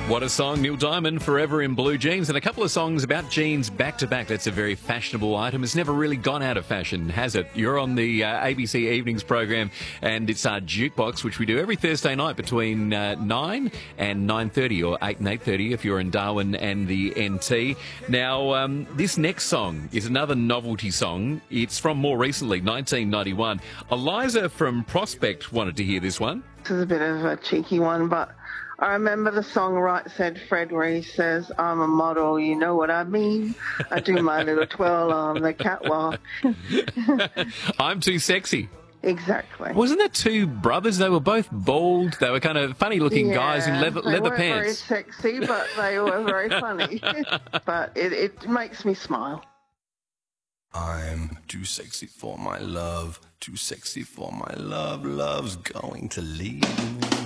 What a song, Neil Diamond, Forever in Blue Jeans, and a couple of songs about jeans back to back. That's a very fashionable item. It's never really gone out of fashion, has it? You're on the ABC Evenings program, and it's our Jukebox, which we do every Thursday night between 9 and 9:30, or 8 and 8:30 if you're in Darwin and the NT. Now, this next song is another novelty song. It's from more recently, 1991. Eliza from Prospect wanted to hear this one. This is a bit of a cheeky one, but I remember the song Right Said Fred where he says, I'm a model, you know what I mean? I do my little twirl on the catwalk. I'm too sexy. Exactly. Wasn't that two brothers? They were both bald. They were kind of funny-looking guys in leather they weren't pants. very sexy, but they were very funny. But it makes me smile. I'm too sexy for my love, too sexy for my love, love's going to leave me.